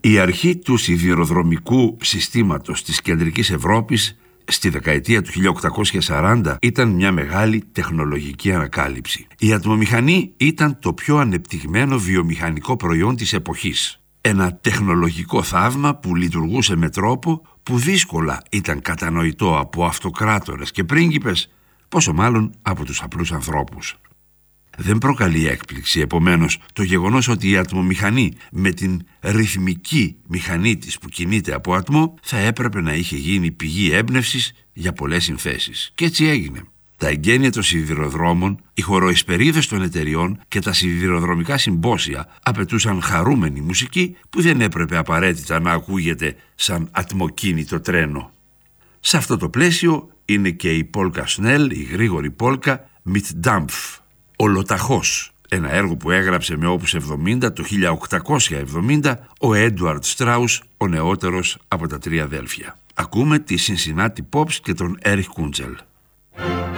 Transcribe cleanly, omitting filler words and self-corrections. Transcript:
Η αρχή του σιδηροδρομικού συστήματος της κεντρικής Ευρώπης στη δεκαετία του 1840 ήταν μια μεγάλη τεχνολογική ανακάλυψη. Η ατμομηχανή ήταν το πιο ανεπτυγμένο βιομηχανικό προϊόν της εποχής. Ένα τεχνολογικό θαύμα που λειτουργούσε με τρόπο που δύσκολα ήταν κατανοητό από αυτοκράτορες και πρίγκιπες, πόσο μάλλον από τους απλούς ανθρώπους. Δεν προκαλεί έκπληξη, επομένως, το γεγονός ότι η ατμομηχανή με την ρυθμική μηχανή της που κινείται από ατμό θα έπρεπε να είχε γίνει πηγή έμπνευσης για πολλές συνθέσεις. Και έτσι έγινε. Τα εγγένεια των σιδηροδρόμων, οι χωροεσπερίδες των εταιριών και τα σιδηροδρομικά συμπόσια απαιτούσαν χαρούμενη μουσική που δεν έπρεπε απαραίτητα να ακούγεται σαν ατμοκίνητο τρένο. Σε αυτό το πλαίσιο είναι και η Polka Schnell, η γρήγορη πόλκα mit Dampf, ολοταχώς, ένα έργο που έγραψε με όπους 70 το 1870 ο Έντουαρντ Στράους, ο νεότερος από τα τρία αδέλφια. Ακούμε τη Cincinnati Pops και τον Έριχ Κούντζελ.